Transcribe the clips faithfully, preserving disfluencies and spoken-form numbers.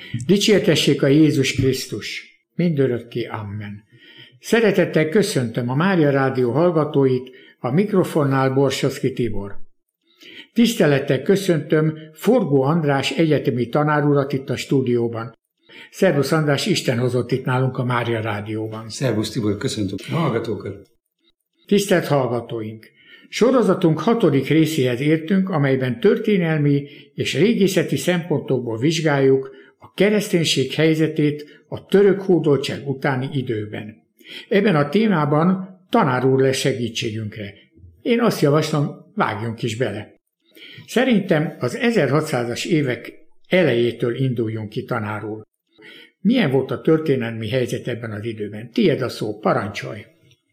Dicsértessék a Jézus Krisztus, mindörökké amen. Szeretettel köszöntöm a Mária Rádió hallgatóit, a mikrofonnál Borsovszky Tibor. Tisztelettel köszöntöm Forgó András egyetemi tanár urat itt a stúdióban. Szervusz András, Isten hozott itt nálunk a Mária Rádióban. Szervusz Tibor, köszöntöm a hallgatókat. Tisztelt hallgatóink! Sorozatunk hatodik részéhez értünk, amelyben történelmi és régészeti szempontokból vizsgáljuk a kereszténység helyzetét a török hódoltság utáni időben. Ebben a témában tanár úr lesz segítségünkre. Én azt javaslom, vágjunk is bele. Szerintem az ezerhatszázas évek elejétől induljunk ki, tanár úr. Milyen volt a történelmi helyzet ebben az időben? Tied a szó, parancsolj!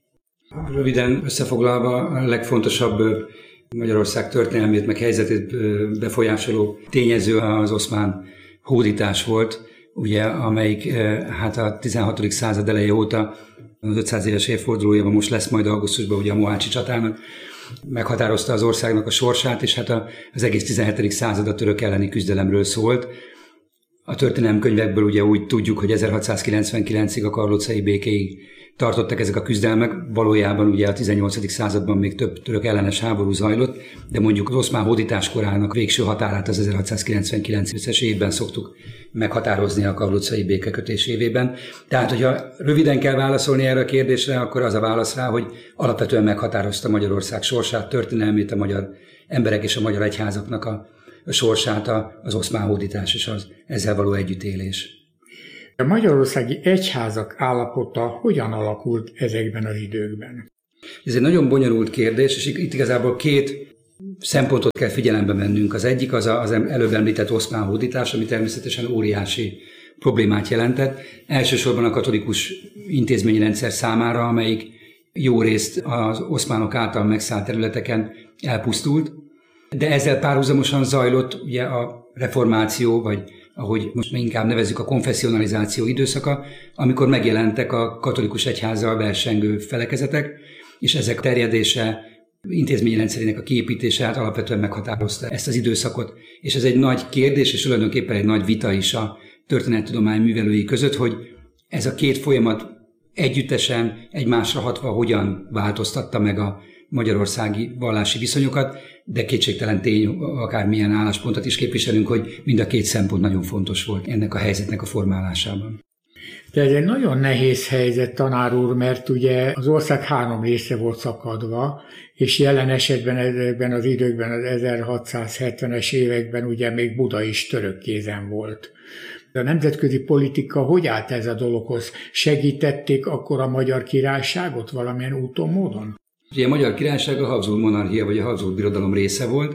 Röviden összefoglalva a legfontosabb Magyarország történelmét meg helyzetét befolyásoló tényező az oszmán hódítás volt, ugye, amelyik hát a tizenhatodik század eleje óta az ötszáz éves évfordulójában most lesz majd augusztusban ugye a Mohácsi csatának, meghatározta az országnak a sorsát, és hát az egész tizenhetedik század a török elleni küzdelemről szólt. A történelemkönyvekből ugye úgy tudjuk, hogy ezerhatszázkilencvenkilencig, a karlócai békéig tartottak ezek a küzdelmek. Valójában ugye a tizennyolcadik században még több török ellenes háború zajlott, de mondjuk az oszmán hódítás korának végső határát az ezerhatszázkilencvenkilences évben szoktuk meghatározni a karlócai békekötés évében. Tehát, hogyha röviden kell válaszolni erre a kérdésre, akkor az a válasz rá, hogy alapvetően meghatározta Magyarország sorsát, történelmét, a magyar emberek és a magyar egyházaknak a a sorsát az oszmán hódítás és az ezzel való együttélés. A magyarországi egyházak állapota hogyan alakult ezekben az időkben? Ez egy nagyon bonyolult kérdés, és itt igazából két szempontot kell figyelembe vennünk. Az egyik az az előbb említett oszmán hódítás, ami természetesen óriási problémát jelentett. Elsősorban a katolikus intézményrendszer számára, amelyik jó részt az oszmánok által megszállt területeken elpusztult. De ezzel párhuzamosan zajlott ugye a reformáció, vagy ahogy most inkább nevezzük a konfessionalizáció időszaka, amikor megjelentek a katolikus egyházzal versengő felekezetek, és ezek terjedése, intézményrendszerének a kiépítése hát alapvetően meghatározta ezt az időszakot. És ez egy nagy kérdés, és tulajdonképpen egy nagy vita is a történettudomány művelői között, hogy ez a két folyamat együttesen, egymásra hatva hogyan változtatta meg a magyarországi vallási viszonyokat, de kétségtelen tény, akármilyen álláspontot is képviselünk, hogy mind a két szempont nagyon fontos volt ennek a helyzetnek a formálásában. De ez egy nagyon nehéz helyzet, tanár úr, mert ugye az ország három részre volt szakadva, és jelen esetben ezekben az időkben, az ezerhatszázhetvenes években ugye még Buda is török kézen volt. De a nemzetközi politika hogy állt ez a dologhoz? Segítették akkor a Magyar Királyságot valamilyen úton, módon? Ugye a Magyar Királyság a Habsburg monarchia vagy a Habsburg birodalom része volt,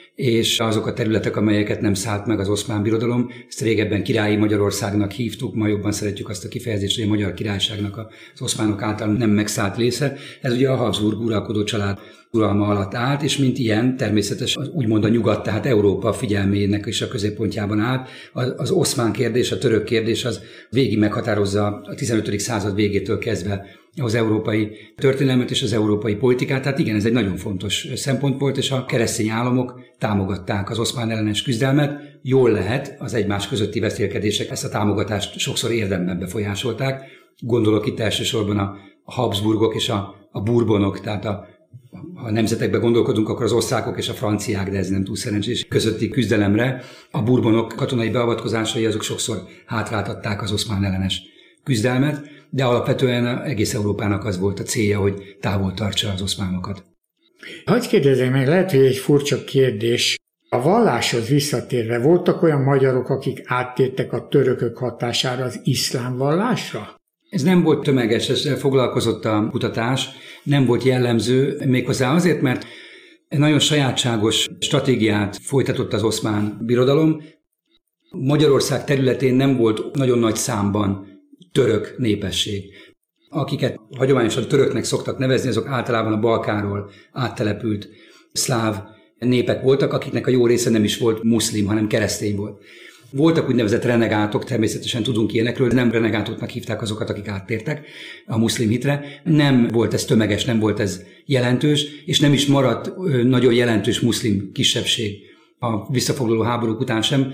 és azok a területek, amelyeket nem szállt meg az oszmán birodalom, ezt régebben Királyi Magyarországnak hívtuk, ma jobban szeretjük azt a kifejezést, hogy a Magyar Királyságnak az oszmánok által nem megszállt része. Ez ugye a Habsburg uralkodó család uralma alatt állt, és mint ilyen természetes úgymond a nyugat, tehát Európa figyelmének is a középpontjában állt. Az, az oszmán kérdés, a török kérdés az végig meghatározza a tizenötödik század végétől kezdve az európai történelmet és az európai politikát. Tehát igen, ez egy nagyon fontos szempont volt, és a keresztény államok támogatták az oszmán ellenes küzdelmet. Jól lehet, az egymás közötti beszélkedések ezt a támogatást sokszor érdemben befolyásolták. Gondolok itt elsősorban a Habsburgok és a, a Bourbonok, tehát a ha nemzetekbe gondolkodunk, akkor az osztrákok és a franciák, de ez nem túl szerencsés, közötti küzdelemre. A Bourbonok katonai beavatkozásai azok sokszor hátráltatták az oszmán ellenes küzdelmet, de alapvetően egész Európának az volt a célja, hogy távol tartsa az oszmánokat. Hadd kérdezzem meg, lehet, hogy egy furcsa kérdés. A valláshoz visszatérve voltak olyan magyarok, akik áttértek a törökök hatására az iszlám vallásra? Ez nem volt tömeges, ezzel foglalkozott a kutatás, nem volt jellemző, méghozzá azért, mert egy nagyon sajátságos stratégiát folytatott az oszmán birodalom. Magyarország területén nem volt nagyon nagy számban török népesség. Akiket hagyományosan töröknek szoktak nevezni, azok általában a Balkánról áttelepült szláv népek voltak, akiknek a jó része nem is volt muszlim, hanem keresztény volt. Voltak úgynevezett renegátok, természetesen tudunk ilyenekről, de nem renegátoknak hívták azokat, akik áttértek a muszlim hitre. Nem volt ez tömeges, nem volt ez jelentős, és nem is maradt nagyon jelentős muszlim kisebbség a visszafoglaló háborúk után sem.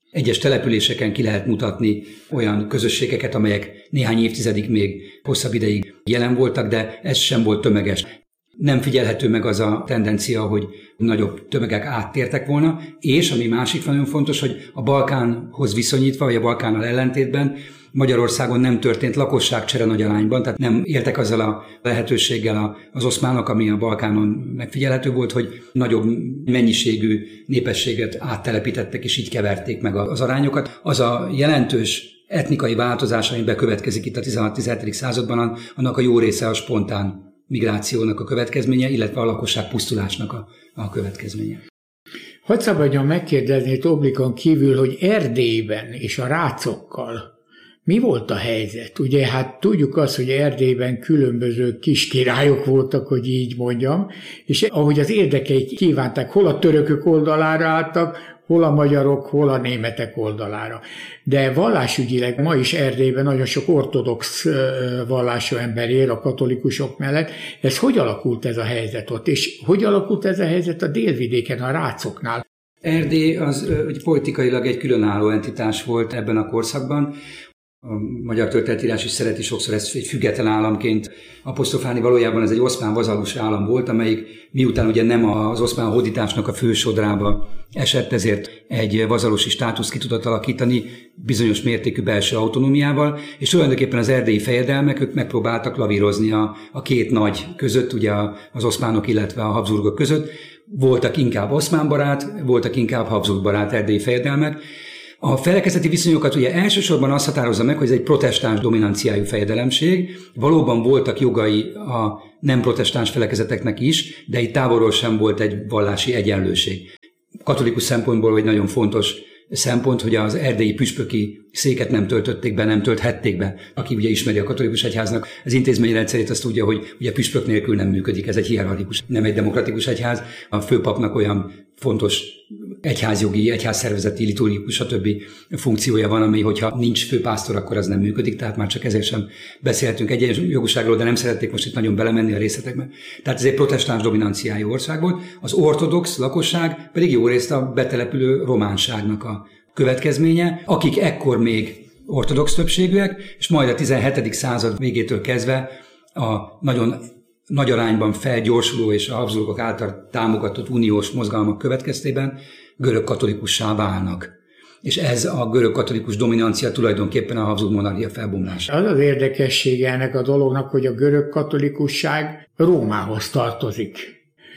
Egyes településeken ki lehet mutatni olyan közösségeket, amelyek néhány évtizedig még hosszabb ideig jelen voltak, de ez sem volt tömeges. Nem figyelhető meg az a tendencia, hogy nagyobb tömegek áttértek volna, és ami másik nagyon fontos, hogy a Balkánhoz viszonyítva, vagy a Balkánnal ellentétben Magyarországon nem történt lakosságcsere nagy arányban, tehát nem éltek azzal a lehetőséggel az oszmánok, ami a Balkánon megfigyelhető volt, hogy nagyobb mennyiségű népességet áttelepítettek, és így keverték meg az arányokat. Az a jelentős etnikai változás, ami bekövetkezik itt a tizenhat-tizenhetedik században, annak a jó része a spontán migrációnak a következménye, illetve a lakosság pusztulásnak a, a következménye. Hogy szabadjon megkérdezni itt Oblikon kívül, hogy Erdélyben és a rácokkal mi volt a helyzet? Ugye hát tudjuk azt, hogy Erdélyben különböző kis királyok voltak, hogy így mondjam, és ahogy az érdekeik kívánták, hol a törökök oldalára álltak, hol a magyarok, hol a németek oldalára. De vallásügyileg ma is Erdélyben nagyon sok ortodox vallású ember él a katolikusok mellett. Ez hogy alakult ez a helyzet ott? És hogy alakult ez a helyzet a délvidéken, a rácoknál? Erdély az hogy politikailag egy különálló entitás volt ebben a korszakban. A magyar történetírás is szereti sokszor ezt egy független államként apostrofálni, valójában ez egy oszmán vazalus állam volt, amelyik miután ugye nem az oszmán hódításnak a fősodrába esett, ezért egy vazalusi státuszt ki tudott alakítani bizonyos mértékű belső autonómiával, és tulajdonképpen az erdélyi fejedelmek ők megpróbáltak lavírozni a, a két nagy között, ugye az oszmánok, illetve a Habsburgok között. Voltak inkább oszmán barát, voltak inkább Habsburg barát erdélyi fejedelmek. A felekezeti viszonyokat ugye elsősorban azt határozza meg, hogy ez egy protestáns dominanciájú fejedelemség. Valóban voltak jogai a nem protestáns felekezeteknek is, de itt távolról sem volt egy vallási egyenlőség. Katolikus szempontból egy nagyon fontos szempont, hogy az erdélyi püspöki széket nem töltötték be, nem tölthették be. Aki ugye ismeri a katolikus egyháznak az intézményrendszerét, azt tudja, hogy ugye püspök nélkül nem működik, ez egy hierarchikus, nem egy demokratikus egyház. A főpapnak olyan fontos egyházjogi, egyházszervezeti, liturgikus, stb. Funkciója van, ami, hogyha nincs főpásztor, akkor az nem működik, tehát már csak ezért sem beszélhetünk egyenjogúságról, de nem szeretnék most itt nagyon belemenni a részletekbe. Tehát ez egy protestáns dominanciájú ország volt, az ortodox lakosság pedig jó részt a betelepülő románságnak a következménye, akik ekkor még ortodox többségűek, és majd a tizenhetedik század végétől kezdve a nagyon nagy arányban felgyorsuló és a Habsburgok által támogatott uniós mozgalmak következtében görög katolikussá válnak. És ez a görög katolikus dominancia tulajdonképpen a Habsburg monarchia felbomlása. Az az érdekessége ennek a dolognak, hogy a görög katolikusság Rómához tartozik.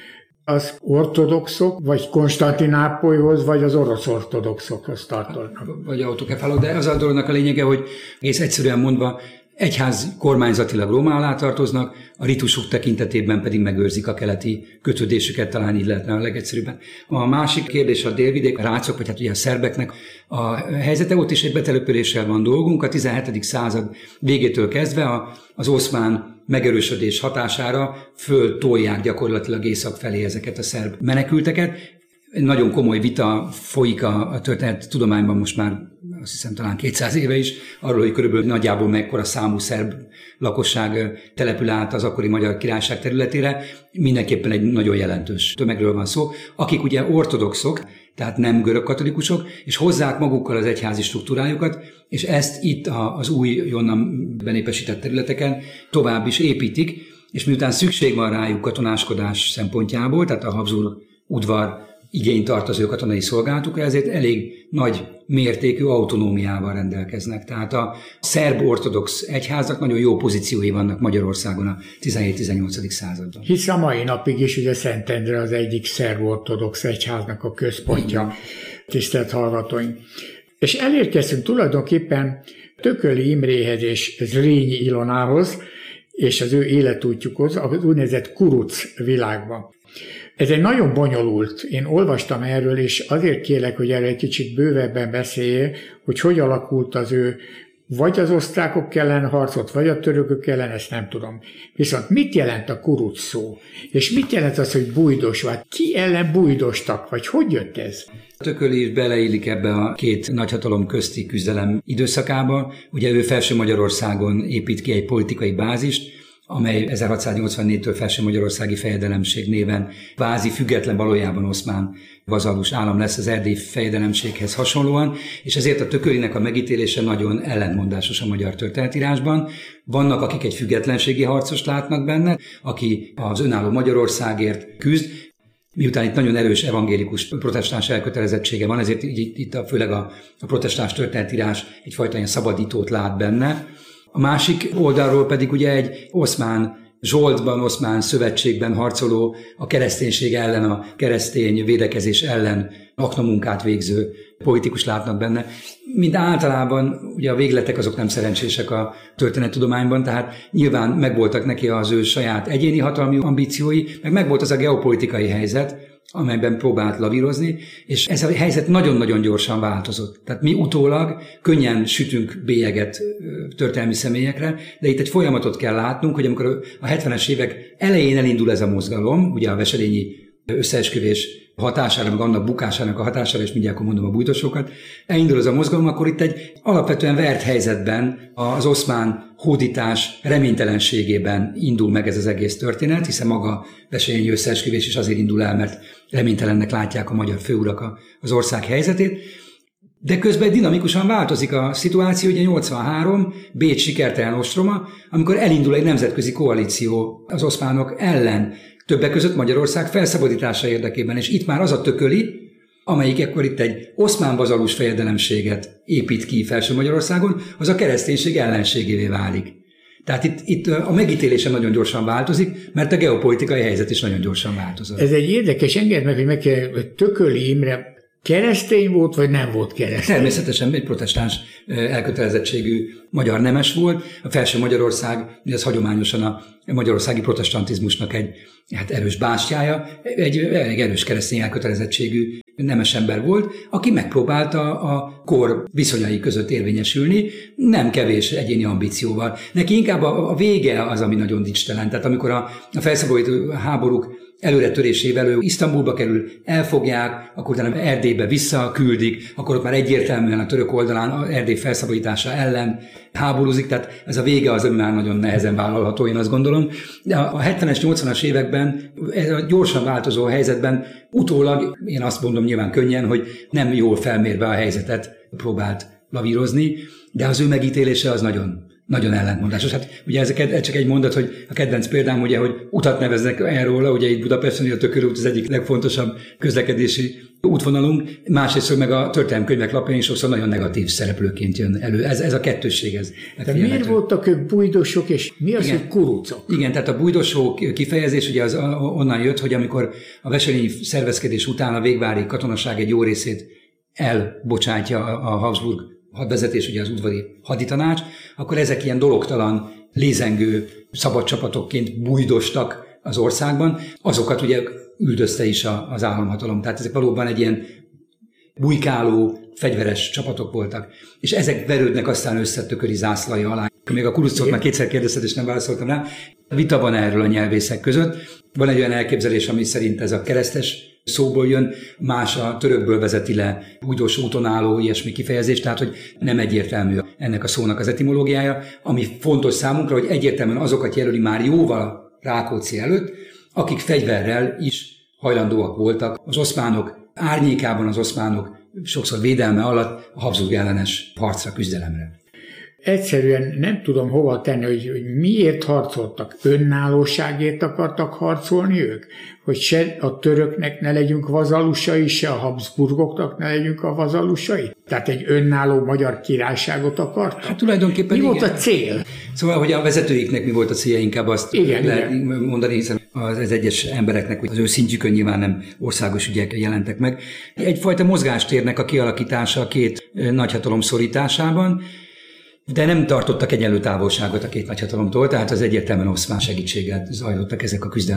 Az ortodoxok, vagy Konstantinápolyhoz, vagy az orosz ortodoxokhoz tartoznak. Vagy autokefálok, de az a dolognak a lényege, hogy egész egyszerűen mondva, egyház kormányzatilag Róma alá tartoznak, a ritusok tekintetében pedig megőrzik a keleti kötődésüket, talán így lehetne a legegyszerűbben. A másik kérdés a délvidék, a rácok, vagy hát ugye a szerbeknek a helyzete, ott is egy betelepüléssel van dolgunk. A tizenhetedik század végétől kezdve az oszmán megerősödés hatására föltolják gyakorlatilag észak felé ezeket a szerb menekülteket. Nagyon komoly vita folyik a, a történettudományban most már azt hiszem talán kétszáz éve is, arról, hogy körülbelül nagyjából mekkora számú szerb lakosság települ át az akkori Magyar Királyság területére. Mindenképpen egy nagyon jelentős tömegről van szó, akik ugye ortodoxok, tehát nem görög katolikusok, és hozzák magukkal az egyházi struktúrájukat, és ezt itt az új, onnan benépesített területeken tovább is építik, és miután szükség van rájuk katonáskodás szempontjából, tehát a Habsburg udvar igényt tart az ő katonai szolgálatukra, ezért elég nagy mértékű autonómiával rendelkeznek. Tehát a szerb ortodox egyházak nagyon jó pozíciói vannak Magyarországon a tizenhét-tizennyolcadik században. Hisz a mai napig is ugye Szentendre az egyik szerb ortodox egyháznak a központja, tisztelt hallgatóink. És elérkeztünk tulajdonképpen Tököli Imréhez és Zrínyi Ilonához, és az ő életútjukhoz, az úgynevezett kuruc világban. Ez egy nagyon bonyolult, én olvastam erről, és azért kérlek, hogy erről egy kicsit bővebben beszélje, hogy hogy alakult az ő, vagy az osztrákok ellen harcot, vagy a törökök ellen, ezt nem tudom. Viszont mit jelent a kuruc szó? És mit jelent az, hogy bújdos vagy? Ki ellen bújdostak, vagy hogy jött ez? Tököli is beleillik ebbe a két nagyhatalom közti küzdelem időszakába. Ugye ő Felső Magyarországon épít ki egy politikai bázist, amely ezerhatszáznyolcvannégytől Felső Magyarországi Fejedelemség néven kvázi független, valójában oszmán vazallus állam lesz az erdélyi fejedelemséghez hasonlóan, és ezért a Thökölynek a megítélése nagyon ellentmondásos a magyar történetírásban. Vannak, akik egy függetlenségi harcost látnak benne, aki az önálló Magyarországért küzd. Miután itt nagyon erős evangélikus protestáns elkötelezettsége van, ezért itt, itt a, főleg a, a protestáns történetírás egyfajta ilyen szabadítót lát benne. A másik oldalról pedig ugye egy oszmán zsoltban, oszmán szövetségben harcoló, a kereszténység ellen, a keresztény védekezés ellen aknamunkát végző politikus látnak benne. Mind általában ugye a végletek azok nem szerencsések a történettudományban, tehát nyilván megvoltak neki az ő saját egyéni hatalmi ambíciói, meg megvolt az a geopolitikai helyzet, amelyben próbált lavírozni, és ez a helyzet nagyon-nagyon gyorsan változott. Tehát mi utólag könnyen sütünk bélyeget történelmi személyekre, de itt egy folyamatot kell látnunk, hogy amikor a hetvenes évek elején elindul ez a mozgalom, ugye a Wesselényi összeesküvés hatására, meg annak bukásának a hatására, és mindjárt akkor mondom a bújtosókat, elindul ez a mozgalom, akkor itt egy alapvetően vert helyzetben az oszmán hódítás reménytelenségében indul meg ez az egész történet, hiszen maga Wesselényi összeesküvés is azért indul el, mert reménytelennek látják a magyar főurak az ország helyzetét. De közben dinamikusan változik a szituáció, ugye nyolcvanhárom, Bécs sikertelen ostroma, amikor elindul egy nemzetközi koalíció az oszmánok ellen, többek között Magyarország felszabadítása érdekében, és itt már az a Thököly, amelyik ekkor itt egy oszmán vazallus fejedelemséget épít ki Felső Magyarországon, az a kereszténység ellenségévé válik. Tehát itt, itt a megítélése nagyon gyorsan változik, mert a geopolitikai helyzet is nagyon gyorsan változott. Ez egy érdekes, engedd meg, hogy megkérdezem, hogy Thököly Imre keresztény volt, vagy nem volt keresztény? Természetesen egy protestáns elkötelezettségű magyar nemes volt. A Felső Magyarország, ez hagyományosan a magyarországi protestantizmusnak egy hát erős bástyája, egy elég erős keresztény elkötelezettségű nemes ember volt, aki megpróbálta a kor viszonyai között érvényesülni, nem kevés egyéni ambícióval. Neki inkább a, a vége az, ami nagyon dicstelen. Tehát amikor a, a felszabadító háborúk előretörésével ő Isztambulba kerül, elfogják, akkor utána Erdélybe visszaküldik, akkor ott már egyértelműen a török oldalán Erdély felszabadítása ellen háborúzik, tehát ez a vége az, ami már nagyon nehezen vállalható, én azt gondolom. De a hetvenes, nyolcvanas években, ez a gyorsan változó helyzetben utólag, én azt mondom nyilván könnyen, hogy nem jól felmérve a helyzetet próbált lavírozni, de az ő megítélése az nagyon Nagyon ellentmondásos. Hát ugye ez csak egy mondat, hogy a kedvenc példám, ugye, hogy utat neveznek erről, ugye itt Budapesten, a Thököly út az egyik legfontosabb közlekedési útvonalunk, másrészt meg a történelemkönyvek lapján is sokszor nagyon negatív szereplőként jön elő. Ez, ez a kettősség. Ez De miért voltak ők bujdosok, és mi az, igen, hogy kurucok? Igen, tehát a bujdosó kifejezés ugye az onnan jött, hogy amikor a wesselényi szervezkedés után a végvári katonaság egy jó részét elbocsátja a Habsburg hadvezetés, ugye az udvari haditanács, akkor ezek ilyen dologtalan, lézengő szabadcsapatokként bujdostak az országban, azokat ugye üldözte is az államhatalom. Tehát ezek valóban egy ilyen bujkáló, fegyveres csapatok voltak. És ezek verődnek aztán össze Thököly zászlaja alá. Még a kurucot már kétszer kérdezted, és nem válaszoltam rá. Vita van erről a nyelvészek között. Van egy olyan elképzelés, ami szerint ez a keresztes szóból jön, más a törökből vezeti le, bújdós úton álló ilyesmi kifejezés, tehát hogy nem egyértelmű ennek a szónak az etimológiája, ami fontos számunkra, hogy egyértelműen azokat jelöli már jóval Rákóczi előtt, akik fegyverrel is hajlandóak voltak az oszmánok árnyékában, az oszmánok sokszor védelme alatt a Habsburg ellenes harcra, küzdelemre. Egyszerűen nem tudom hova tenni, hogy, hogy miért harcoltak. Önállóságért akartak harcolni ők? Hogy se a töröknek ne legyünk vazallusai, se a Habsburgoknak ne legyünk a vazallusai? Tehát egy önálló magyar királyságot akartak? Hát tulajdonképpen mi igen. volt a cél? Szóval, hogy a vezetőiknek mi volt a célja, inkább azt igen, lehet igen. mondani, hiszen az egyes embereknek az ő szintjükön nyilván nem országos ügyek jelentek meg. Egyfajta mozgástérnek a kialakítása a két nagyhatalom szorításában, de nem tartottak egyenlő távolságot a két nagyhatalomtól, tehát az egyértelműen oszmán segítséggel zajlottak ezek a küzdelmek.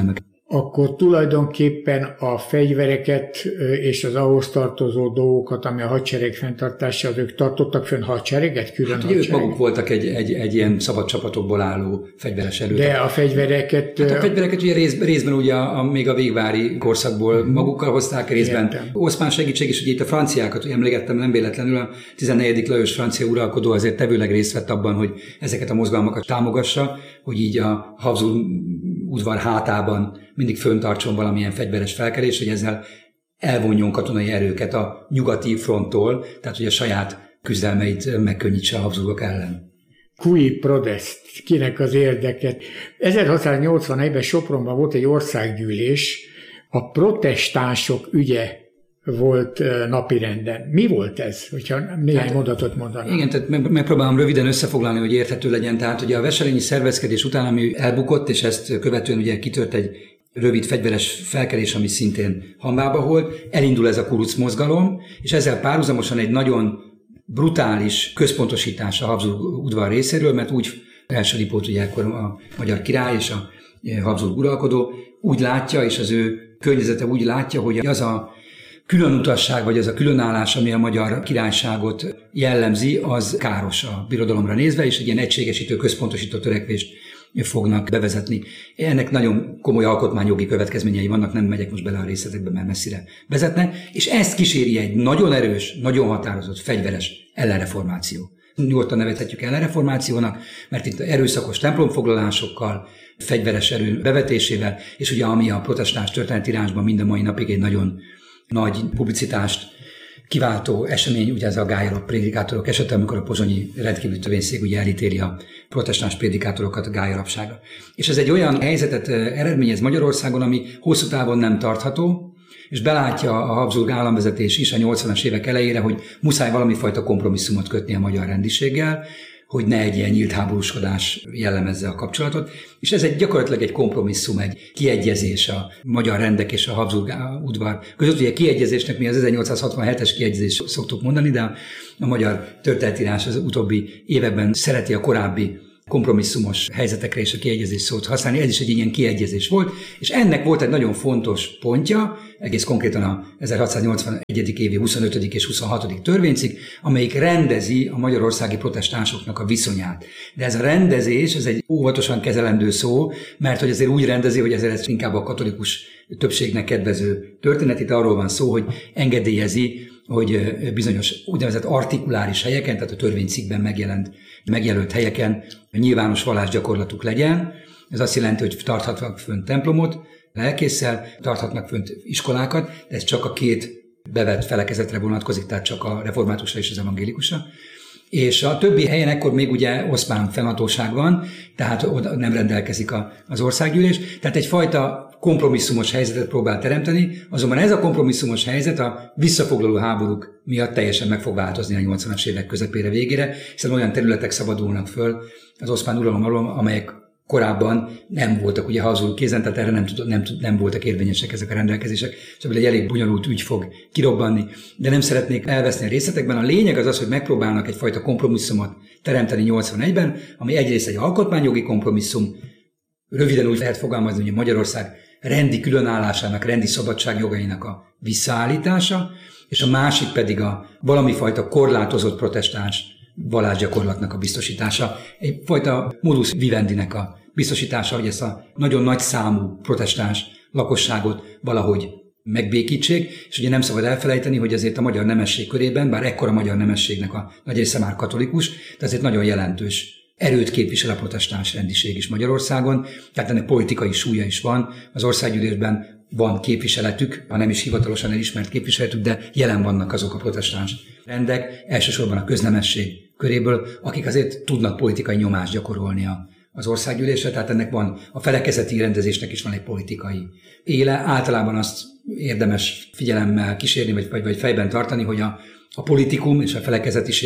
akkor tulajdonképpen a fegyvereket és az ahhoz tartozó dolgokat, ami a hadsereg fenntartása, az ők tartottak fönn hadsereget, külön hát, hadsereg. Ők maguk voltak egy, egy, egy ilyen szabad csapatokból álló fegyveres erő. De a fegyvereket... Hát a fegyvereket ugye rész, részben ugye a, a, még a végvári korszakból hmm. magukkal hozták, részben értem. Oszmán segítség, és ugye itt a franciákat, hogy emlékeztem, nem véletlenül a tizennegyedik Lajos francia uralkodó azért tevőleg részt vett abban, hogy ezeket a mozgalmakat támogassa, hogy így a Habsburg udvar hátában mindig föntartson valamilyen fegyveres felkelés, hogy ezzel elvonjon katonai erőket a nyugati fronttól, tehát hogy a saját küzdelmeit megkönnyítse a Habsburgok ellen. Cui prodest, kinek az érdeket. ezerhatszáznyolcvanegyben Sopronban volt egy országgyűlés, a protestánsok ügye volt napirenden. Mi volt ez, hogyha néhány hát, mondatot mondanak? Igen, tehát megpróbálom röviden összefoglalni, hogy érthető legyen. Tehát ugye a wesselényi szervezkedés után, ami elbukott, és ezt követően ugye kitört egy rövid fegyveres felkelés, ami szintén hambába volt, elindul ez a kuruc mozgalom, és ezzel párhuzamosan egy nagyon brutális központosítás a Habsburg udvar részéről, mert úgy első Lipót ugye akkor a magyar király és a Habsburg uralkodó úgy látja, és az ő környezete úgy látja, hogy az a külön utasság, vagy az a különállás, ami a magyar királyságot jellemzi, az káros a birodalomra nézve, és egy ilyen egységesítő, központosító törekvést fognak bevezetni. Ennek nagyon komoly alkotmányjogi következményei vannak, nem megyek most bele a részletekbe, mert messzire vezetne, és ezt kíséri egy nagyon erős, nagyon határozott, fegyveres ellenreformáció. Nyugodtan nevezhetjük ellenreformációnak, mert itt erőszakos templomfoglalásokkal, fegyveres erő bevetésével, és ugye ami a protestáns történetírásban mind a mai napig egy nagyon nagy publicitást kiváltó esemény, ugye ez a gályalap prédikátorok esete, amikor a pozsonyi rendkívüli törvényszék ugye elítéli a protestáns prédikátorokat a gályalapságra. És ez egy olyan helyzetet eredményez Magyarországon, ami hosszú távon nem tartható, és belátja a Habsburg államvezetés is a nyolcvanas évek elejére, hogy muszáj valami fajta kompromisszumot kötni a magyar rendiséggel, hogy ne egy ilyen nyílt háborúskodás jellemezze a kapcsolatot, és ez egy gyakorlatilag egy kompromisszum, egy kiegyezés a magyar rendek és a Habsburg udvar között. Ugye kiegyezésnek mi az ezernyolcszázhatvanhetes kiegyezés szoktuk mondani, de a magyar történetírás az utóbbi években szereti a korábbi kompromisszumos helyzetekre és a kiegyezés szót használni. Ez is egy ilyen kiegyezés volt, és ennek volt egy nagyon fontos pontja, egész konkrétan a ezerhatszáznyolcvanegyedik évi huszonötödik és huszonhatodik törvénycikk, amelyik rendezi a magyarországi protestánsoknak a viszonyát. De ez a rendezés, ez egy óvatosan kezelendő szó, mert hogy azért úgy rendezi, hogy ezért ez inkább a katolikus többségnek kedvező történet. Itt arról van szó, hogy engedélyezi, hogy bizonyos úgynevezett artikuláris helyeken, tehát a törvénycikkben megjelent, megjelölt helyeken nyilvános vallásgyakorlatuk legyen. Ez azt jelenti, hogy tarthatnak fönt templomot, lelkésszel, tarthatnak fönt iskolákat, de ez csak a két bevett felekezetre vonatkozik, tehát csak a reformátusra és az evangélikusra. És a többi helyen ekkor még ugye oszmán fennhatóság van, tehát oda nem rendelkezik az országgyűlés, tehát egyfajta kompromisszumos helyzetet próbál teremteni, azonban ez a kompromisszumos helyzet a visszafoglaló háborúk miatt teljesen meg fog változni a nyolcvanas évek közepére végére, hiszen olyan területek szabadulnak föl az oszmán uralom alól, amelyek korábban nem voltak ugye Habsburg kézen, tehát erre nem, tud, nem, nem voltak érvényesek ezek a rendelkezések, és ebből egy elég bonyolult ügy fog kirobbanni, de nem szeretnék elveszni a részletekben. A lényeg az az, hogy megpróbálnak egyfajta kompromisszumot teremteni nyolcvanegyben, ami egyrészt egy alkotmányjogi kompromisszum, röviden úgy lehet fogalmazni, hogy Magyarország rendi különállásának, rendi szabadságjogainak a visszaállítása, és a másik pedig a valamifajta korlátozott protestáns vallásgyakorlatnak a biztosítása, egyfajta modus vivendinek a biztosítása, hogy ezt a nagyon nagy számú protestáns lakosságot valahogy megbékítsék, és ugye nem szabad elfelejteni, hogy azért a magyar nemesség körében, bár ekkora magyar nemességnek a nagy része már katolikus, de azért nagyon jelentős erőt képvisel a protestáns rendiség is Magyarországon, tehát ennek politikai súlya is van. Az országgyűlésben van képviseletük, ha nem is hivatalosan elismert képviseletük, de jelen vannak azok a protestáns rendek, elsősorban a köznemesség köréből, akik azért tudnak politikai nyomást gyakorolni az országgyűlésre, tehát ennek van, a felekezeti rendezésnek is van egy politikai éle. Általában azt érdemes figyelemmel kísérni, vagy, vagy, vagy fejben tartani, hogy a, a politikum és a felekezetiség az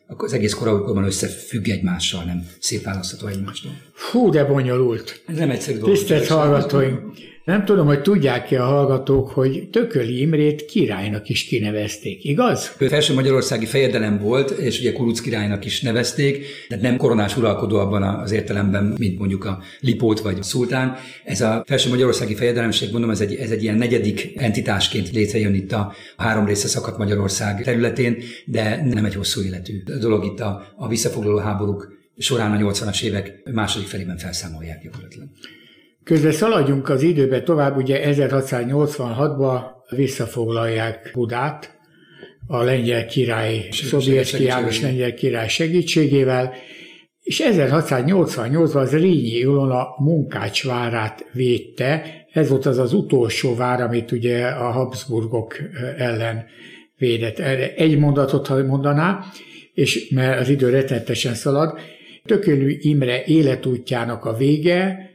az egész koraújkorban összefügg egymással, nem szétválasztható egymástól. Fú, de bonyolult. Ez nem egyszerű dolog. Tisztelt hallgatóink! Nem tudom, hogy tudják-e a hallgatók, hogy Thököly Imrét királynak is kinevezték, igaz? Ő felső magyarországi fejedelem volt, és ugye kuruc királynak is nevezték, de nem koronás uralkodó abban az értelemben, mint mondjuk a Lipót vagy a szultán. Ez a felső magyarországi fejedelemség, mondom, ez egy, ez egy ilyen negyedik entitásként létrejön itt a három része szakadt Magyarország területén, de nem egy hosszú életű dolog. Itt a, a visszafoglaló háborúk során a nyolcvanas évek második felében felszámolják gyakorlatilag. Közben szaladjunk az időbe tovább, ugye ezerhatszáznyolcvanhatban visszafoglalják Budát a lengyel király, Sobieski János lengyel király segítségével, és ezerhatszáznyolcvannyolcban az Rényi Ilona Munkács várát védte, ez volt az az utolsó vár, amit ugye a Habsburgok ellen védett. Egy mondatot, ha mondaná, és mert az idő rettenetesen szalad, Thököly Imre életútjának a vége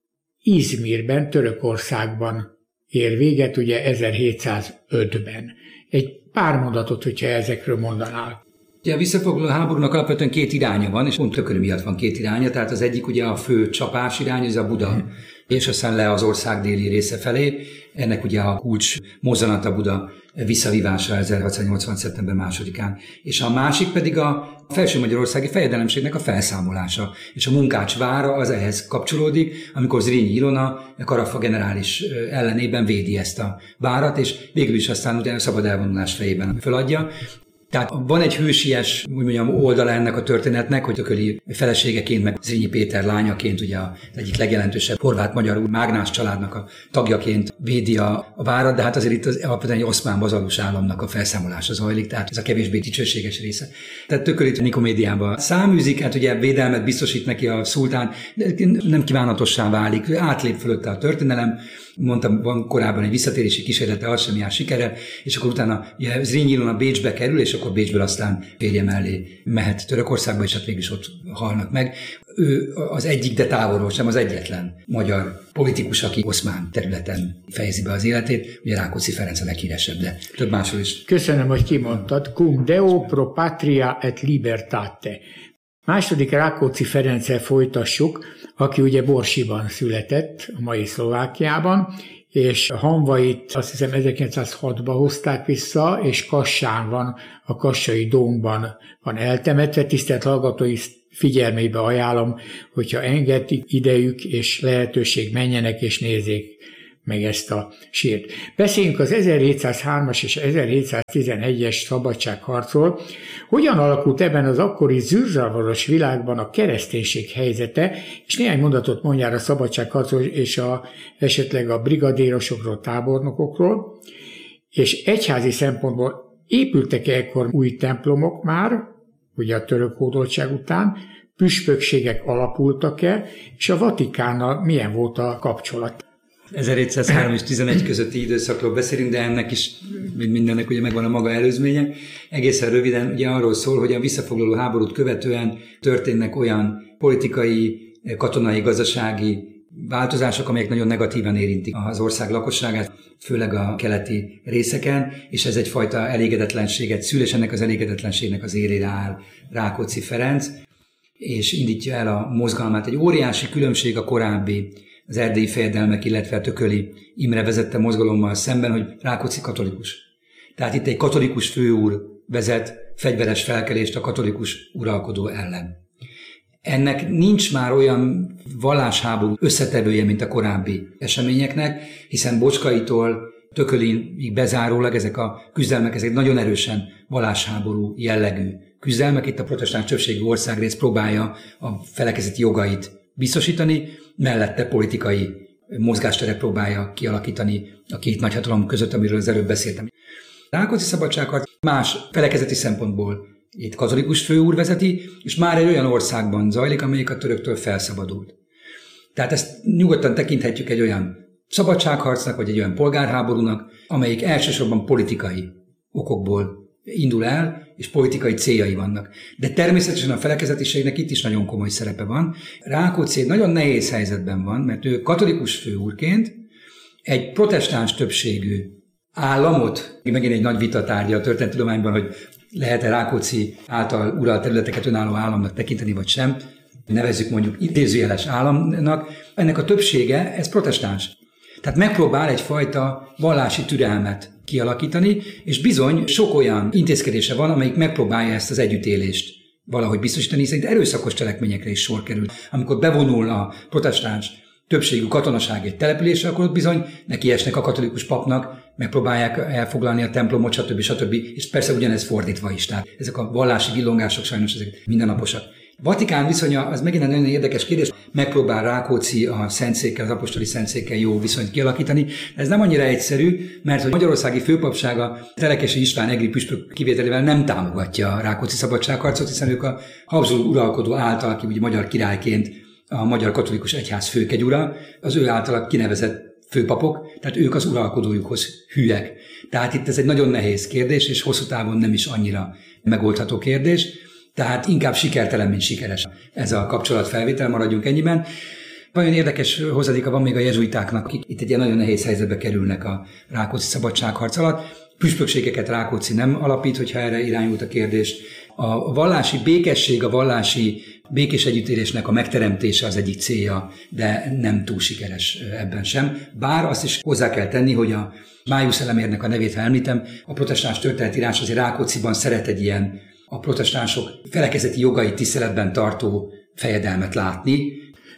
Izmirben, Törökországban ér véget, ugye ezerhétszázötben. Egy pár mondatot, hogyha ezekről mondanál. Ugye a visszafoglaló háborúnak alapvetően két iránya van, és pont Thököly miatt van két iránya, tehát az egyik ugye a fő csapás irány, ez a Buda, hmm. és aztán le az ország déli része felé. Ennek ugye a kulcs mozzanata Buda visszavívása ezerhatszáznyolcvan. szeptember másodikán. És a másik pedig a felső magyarországi fejedelemségnek a felszámolása. És a Munkács vára az ehhez kapcsolódik, amikor Zrínyi Ilona Karafa generális ellenében védi ezt a várat, és végül is aztán utána szabad elvonulás fejében feladja. Tehát van egy hősies, úgy mondjam, oldala ennek a történetnek, hogy Thököly feleségeként, meg Zrínyi Péter lányaként, ugye az egyik legjelentősebb horvát-magyar mágnás családnak a tagjaként védi a, a várat, de hát azért itt az alapvetően egy oszmán bazalus államnak a felszámolása zajlik, tehát ez a kevésbé dicsőséges része. Tehát Thököly Nikomédiában száműzik, hát ugye védelmet biztosít neki a szultán, de nem kívánatossá válik, átlép fölötte a történelem, mondtam, van korábban egy visszatérési kísérlete, az sem jár sikerrel, és akkor utána ugye, Zrínyi Ilona Bécsbe kerül, és akkor Bécsből aztán férje mellé mehet Törökországba, és hát végül is ott halnak meg. Ő az egyik, de távolról sem az egyetlen magyar politikus, aki oszmán területen fejezi be az életét. Ugye Rákóczi Ferenc a leghíresebb, de több másról is. Köszönöm, hogy kimondtad. Cum Deo pro patria et libertate. Második Rákóczi Ferenccel folytassuk, aki ugye Borsiban született, a mai Szlovákiában, és a hamvait azt hiszem ezerkilencszázhatban hozták vissza, és Kassán van, a kassai dómban van eltemetve. Tisztelt hallgatói figyelmébe ajánlom, hogyha engedik idejük és lehetőség, menjenek és nézzék meg ezt a sírt. Beszéljünk az ezerhétszázhármas és ezerhétszáztizenegyes szabadságharcról. Hogyan alakult ebben az akkori zűrzavaros világban a kereszténység helyzete, és néhány mondatot mondjál a szabadságharcról és a, esetleg a brigadérosokról, tábornokokról, és egyházi szempontból épültek ekkor új templomok már, ugye a török hódoltság után, püspökségek alapultak-e, és a Vatikánnal milyen volt a kapcsolat? ezerhétszázhárom és tizenegy közötti időszakról beszélünk, de ennek is, mint mindennek ugye megvan a maga előzménye. Egészen röviden ugye arról szól, hogy a visszafoglaló háborút követően történnek olyan politikai, katonai, gazdasági változások, amelyek nagyon negatívan érintik az ország lakosságát, főleg a keleti részeken, és ez egyfajta elégedetlenséget szül, és ennek az elégedetlenségnek az élére áll Rákóczi Ferenc, és indítja el a mozgalmát. Egy óriási különbség a korábbi az erdélyi fejedelmek, illetve a Thököly Imre vezette mozgalommal szemben, hogy Rákóczi katolikus. Tehát itt egy katolikus főúr vezet fegyveres felkelést a katolikus uralkodó ellen. Ennek nincs már olyan vallásháború összetevője, mint a korábbi eseményeknek, hiszen Bocskai-tól Thökölyig bezárólag ezek a küzdelmek, ezek nagyon erősen vallásháború jellegű küzdelmek. Itt a protestáns többségű országrész próbálja a felekezeti jogait biztosítani, mellette politikai mozgásteret próbálja kialakítani a két nagyhatalom között, amiről az előbb beszéltem. Rákóczi szabadságharc más felekezeti szempontból itt katolikus főúr vezeti, és már egy olyan országban zajlik, amelyik a töröktől felszabadult. Tehát ezt nyugodtan tekinthetjük egy olyan szabadságharcnak, vagy egy olyan polgárháborúnak, amelyik elsősorban politikai okokból indul el, és politikai céljai vannak. De természetesen a felekezetiségnek itt is nagyon komoly szerepe van. Rákóczi egy nagyon nehéz helyzetben van, mert ő katolikus főúrként egy protestáns többségű államot, megint egy nagy vitatárgya a történettudományban, hogy lehet-e Rákóczi által uralt területeket önálló államnak tekinteni, vagy sem, nevezzük mondjuk idézőjeles államnak, ennek a többsége, ez protestáns. Tehát megpróbál egyfajta vallási türelmet kialakítani, és bizony sok olyan intézkedése van, amelyik megpróbálja ezt az együttélést valahogy biztosítani, hiszen erőszakos cselekményekre is sor kerül. Amikor bevonul a protestáns többségű katonaság egy településre, akkor ott bizony nekiesnek a katolikus papnak, megpróbálják elfoglalni a templomot, stb. stb. És persze ugyanez fordítva is. Tehát ezek a vallási villongások sajnos ezek mindennaposak. Vatikán viszonya az megint egy nagyon érdekes kérdés. Megpróbál Rákóczi a Szentszékkel, az apostoli Szentszékkel jó viszonyt kialakítani. Ez nem annyira egyszerű, mert hogy Magyarországi főpapsága Telekesi István egri püspök kivételével nem támogatja a Rákóczi szabadságharcot, hiszen ők a Habsburg uralkodó által, aki ugye magyar királyként a Magyar Katolikus Egyház főkegyura, az ő által kinevezett főpapok, tehát ők az uralkodójukhoz hűek. Tehát itt ez egy nagyon nehéz kérdés, és hosszú távon nem is annyira megoldható kérdés. Tehát inkább sikertelen, mint sikeres ez a kapcsolatfelvétel, maradjunk ennyiben. Nagyon érdekes hozadéka van még a jezsuitáknak, akik itt egy ilyen nagyon nehéz helyzetbe kerülnek a Rákóczi szabadságharc alatt. Püspökségeket Rákóczi nem alapít, hogyha erre irányult a kérdés. A vallási békesség, a vallási békés együttélésnek a megteremtése az egyik célja, de nem túl sikeres ebben sem. Bár azt is hozzá kell tenni, hogy a Májusz Elemérnek a nevét, ha említem, a protestáns történetírás azért Rákócziban szeret egy ilyen a protestánsok felekezeti jogait tiszteletben tartó fejedelmet látni.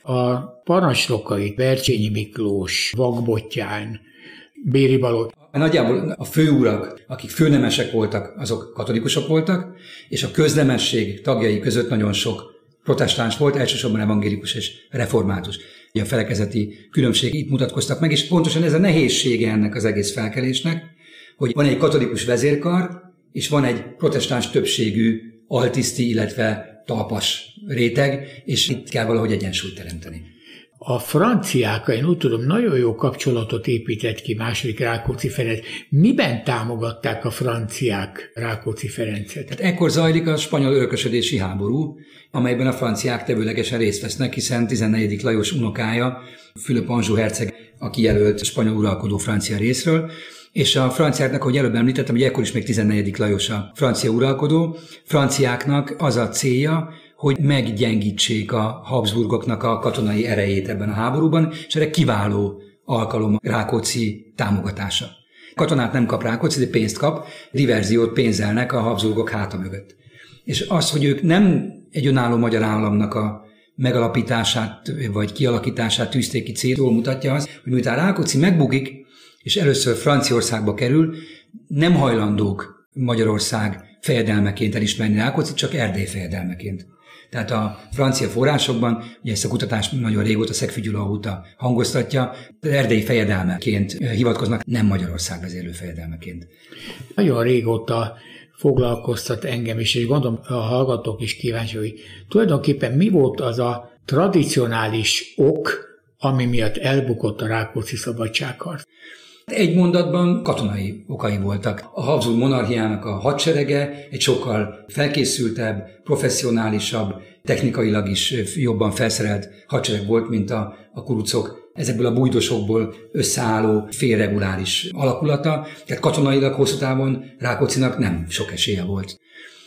A parancsnokai Bercsényi Miklós, Vagbottyán, Béri Balogh. Nagyjából a főurak, akik főnemesek voltak, azok katolikusok voltak, és a köznemesség tagjai között nagyon sok protestáns volt, elsősorban evangélikus és református. A felekezeti különbség itt mutatkoztak meg, és pontosan ez a nehézsége ennek az egész felkelésnek, hogy van egy katolikus vezérkar, és van egy protestáns többségű altiszti, illetve talpas réteg, és itt kell valahogy egyensúlyt teremteni. A franciák, én úgy tudom, nagyon jó kapcsolatot épített ki második Rákóczi Ferenc. Miben támogatták a franciák Rákóczi Ferencet? Tehát ekkor zajlik a spanyol örökösödési háború, amelyben a franciák tevőlegesen részt vesznek, hiszen tizennegyedik Lajos unokája, Fülöp Anjou herceg, a kijelölt spanyol uralkodó francia részről, és a franciáknak, ahogy előbb említettem, hogy ekkor is még tizennegyedik Lajos a francia uralkodó, franciáknak az a célja, hogy meggyengítsék a Habsburgoknak a katonai erejét ebben a háborúban, és erre kiváló alkalom Rákóczi támogatása. Katonát nem kap Rákóczi, de pénzt kap, diverziót pénzelnek a Habsburgok háta mögött. És az, hogy ők nem egy önálló magyar államnak a megalapítását vagy kialakítását tűzték ki cél, jól mutatja az, hogy miután Rákóczi megbukik, és először Franciaországba kerül, nem hajlandók Magyarország fejedelmeként elismerni Rákóczit, csak Erdély fejedelmeként. Tehát a francia forrásokban, ugye ezt a kutatást nagyon régóta Szegfű Gyula óta hangoztatja, Erdély fejedelmeként hivatkoznak, nem Magyarország vezérlő fejedelmeként. Nagyon régóta foglalkoztat engem is, és gondolom a hallgatók is kíváncsi, hogy tulajdonképpen mi volt az a tradicionális ok, ami miatt elbukott a Rákóczi szabadságharc. Egy mondatban katonai okai voltak. A Habsburg monarchiának a hadserege egy sokkal felkészültebb, professzionálisabb, technikailag is jobban felszerelt hadsereg volt, mint a, a kurucok. Ezekből a bújdosokból összeálló félreguláris alakulata, tehát katonailag hosszú távon Rákóczinak nem sok esélye volt.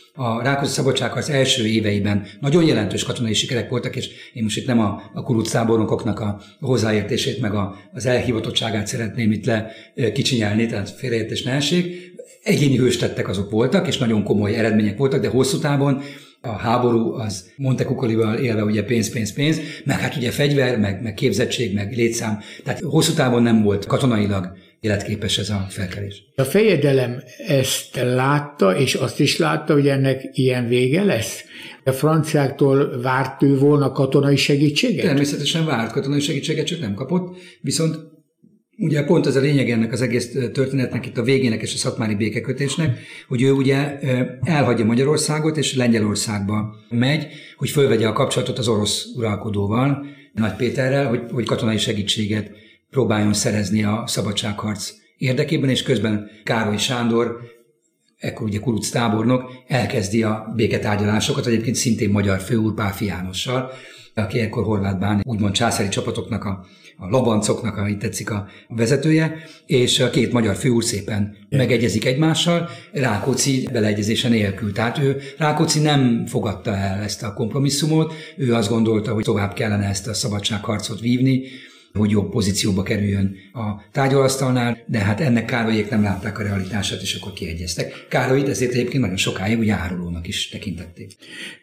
A Rákóczi szabadságharc első éveiben nagyon jelentős katonai sikerek voltak, és én most itt nem a, a kuruc tábornokoknak a hozzáértését, meg a, az elhivatottságát szeretném itt lekicsinyelni, tehát félreértés ne essék. Egyéni hőstettek azok voltak, és nagyon komoly eredmények voltak, de hosszú távon a háború az Montecuccolival élve ugye pénz, pénz, pénz, meg hát ugye fegyver, meg, meg képzettség, meg létszám, tehát hosszú távon nem volt katonailag életképes ez a felkelés. A fejedelem ezt látta, és azt is látta, hogy ennek ilyen vége lesz? A franciáktól várt ő volna katonai segítséget? Természetesen várt katonai segítséget, csak nem kapott, viszont ugye pont ez a lényeg ennek az egész történetnek, itt a végének és a szatmári békekötésnek, hogy ő ugye elhagyja Magyarországot, és Lengyelországba megy, hogy fölvegye a kapcsolatot az orosz uralkodóval, Nagy Péterrel, hogy, hogy katonai segítséget próbáljon szerezni a szabadságharc érdekében, és közben Károly Sándor, ekkor ugye kuruc tábornok, elkezdi a béketárgyalásokat, egyébként szintén magyar főúr Pálffy Jánossal, aki ekkor Horváth Bán, úgymond császári csapatoknak, a, a labancoknak, ha így tetszik, a vezetője, és a két magyar főúr szépen megegyezik egymással, Rákóczi beleegyezése nélkül. Tehát ő, Rákóczi nem fogadta el ezt a kompromisszumot, ő azt gondolta, hogy tovább kellene ezt a szabadságharcot vívni, hogy jobb pozícióba kerüljön a tárgyalóasztalnál, de hát ennek Károlyék nem látták a realitását, és akkor kiegyeztek. Károlyt ezért egyébként nagyon sokáig ugye árulónak is tekintették.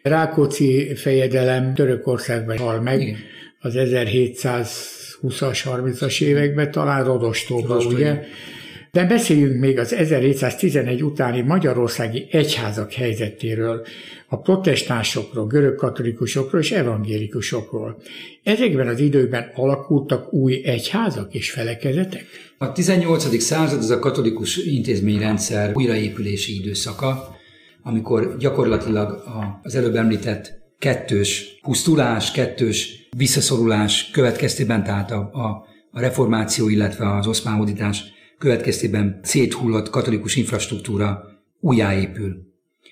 Rákóczi fejedelem Törökországban hal meg, igen, az ezerhétszázhúszas, harmincas években, talán Rodostóban, ugye? De beszéljünk még az ezerhétszáztizenegy utáni magyarországi egyházak helyzetéről, a protestánsokról, görögkatolikusokról és evangélikusokról. Ezekben az időkben alakultak új egyházak és felekezetek? A tizennyolcadik század az a katolikus intézményrendszer újraépülési időszaka, amikor gyakorlatilag az előbb említett kettős pusztulás, kettős visszaszorulás következtében, tehát a, a, a reformáció, illetve az oszmán hódítás következtében széthullott katolikus infrastruktúra újjáépül.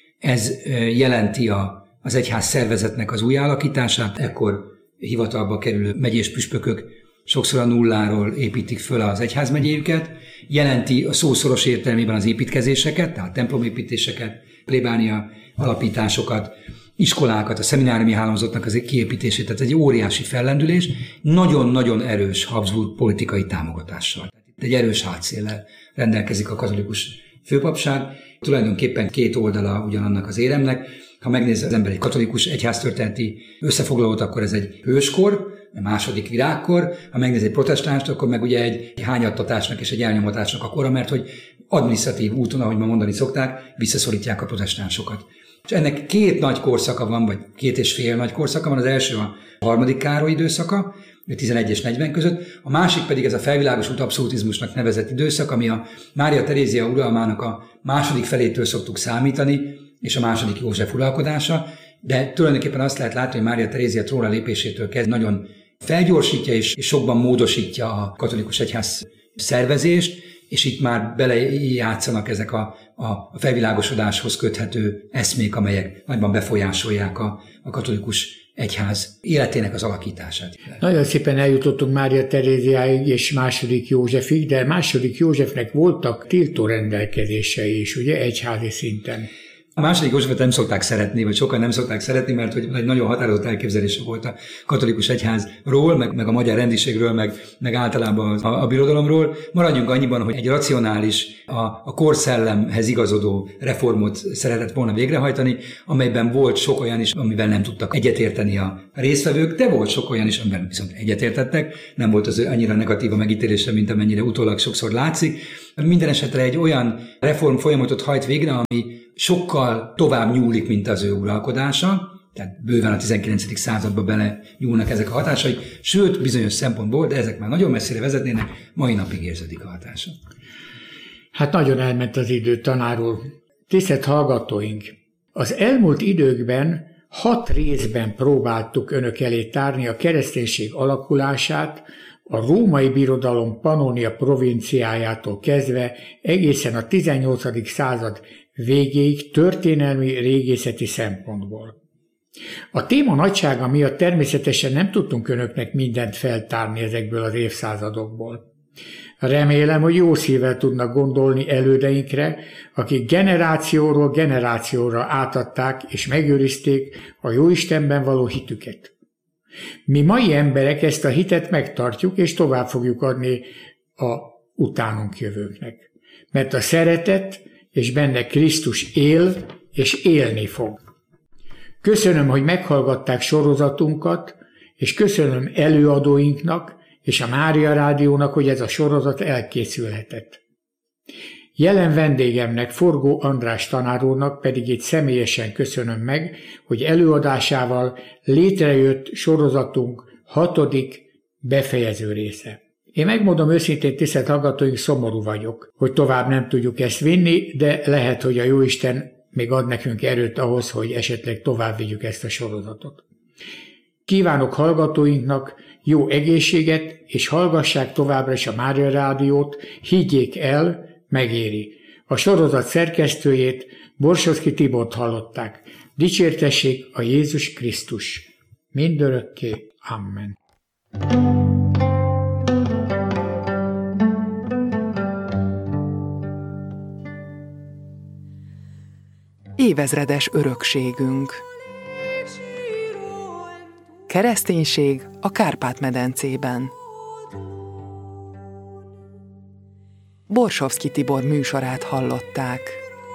Ez jelenti a, az egyház szervezetnek az újjáalakítását, ekkor hivatalba kerülő megyés püspökök sokszor a nulláról építik föl az egyházmegyéjüket, jelenti a szószoros értelmében az építkezéseket, tehát templomépítéseket, plébánia alapításokat, iskolákat, a szemináriumi hálózatnak az kiépítését, tehát egy óriási fellendülés, nagyon-nagyon erős Habsburg politikai támogatással. Egy erős hátszéllel rendelkezik a katolikus főpapság, tulajdonképpen két oldala ugyanannak az éremnek. Ha megnézi az ember egy katolikus egyháztörténeti összefoglalót, akkor ez egy hőskor, a második virágkor, ha megnézi egy protestánst, akkor meg ugye egy hányattatásnak és egy elnyomatásnak a kora, mert hogy adminisztratív úton, ahogy ma mondani szokták, visszaszorítják a protestánsokat. És ennek két nagy korszaka van, vagy két és fél nagy korszaka van. Az első a harmadik Károly időszaka, tizenegy és negyven között, a másik pedig ez a felvilágosult abszolutizmusnak nevezett időszak, ami a Mária Terézia uralmának a második felétől szoktuk számítani, és a második József uralkodása, de tulajdonképpen azt lehet látni, hogy Mária Terézia trónra lépésétől kezd nagyon felgyorsítja és sokban módosítja a katolikus egyház szervezést, és itt már belejátszanak ezek a, a felvilágosodáshoz köthető eszmék, amelyek nagyban befolyásolják a, a katolikus egyház életének az alakítását. Nagyon szépen eljutottunk Mária Teréziáig és második Józsefig, de második Józsefnek voltak tiltó rendelkezései is, ugye, egyházi szinten. A második Józsefet nem szokták szeretni, vagy sokan nem szokták szeretni, mert hogy egy nagyon határozott elképzelése volt a katolikus egyházról, meg, meg a magyar rendiségről, meg, meg általában a, a birodalomról. Maradjunk annyiban, hogy egy racionális, a, a korszellemhez igazodó reformot szeretett volna végrehajtani, amelyben volt sok olyan is, amivel nem tudtak egyetérteni a résztvevők, de volt sok olyan is, amiben viszont egyetértettek. Nem volt az annyira negatív a megítélése, mint amennyire utólag sokszor látszik. Minden esetre egy olyan reform folyamatot hajt végre, ami sokkal tovább nyúlik, mint az ő uralkodása, tehát bőven a tizenkilencedik századba bele nyúlnak ezek a hatásai, sőt, bizonyos szempontból, de ezek már nagyon messzire vezetnének, mai napig érződik a hatása. Hát nagyon elment az idő, tanár úr. Tisztelt hallgatóink! Az elmúlt időkben hat részben próbáltuk önök elé tárni a kereszténység alakulását, a római birodalom Pannonia provinciájától kezdve egészen a tizennyolcadik század végéig történelmi régészeti szempontból. A téma nagysága miatt természetesen nem tudtunk önöknek mindent feltárni ezekből az évszázadokból. Remélem, hogy jó szívvel tudnak gondolni elődeinkre, akik generációról generációra átadták és megőrizték a Jóistenben való hitüket. Mi mai emberek ezt a hitet megtartjuk, és tovább fogjuk adni a utánunk jövőknek. Mert a szeretet és benne Krisztus él és élni fog. Köszönöm, hogy meghallgatták sorozatunkat, és köszönöm előadóinknak és a Mária Rádiónak, hogy ez a sorozat elkészülhetett. Jelen vendégemnek, Forgó András tanár úrnak pedig itt személyesen köszönöm meg, hogy előadásával létrejött sorozatunk hatodik befejező része. Én megmondom őszintén, tisztelt hallgatóink, szomorú vagyok, hogy tovább nem tudjuk ezt vinni, de lehet, hogy a Jóisten még ad nekünk erőt ahhoz, hogy esetleg tovább vigyük ezt a sorozatot. Kívánok hallgatóinknak jó egészséget, és hallgassák továbbra is a Mária Rádiót, higgyék el, megéri. A sorozat szerkesztőjét, Borsovszky Tibort hallották. Dicsértessék a Jézus Krisztus! mindörökké. Amen. Évezredes örökségünk. Kereszténység a Kárpát-medencében. Borsovszky Tibor műsorát hallották.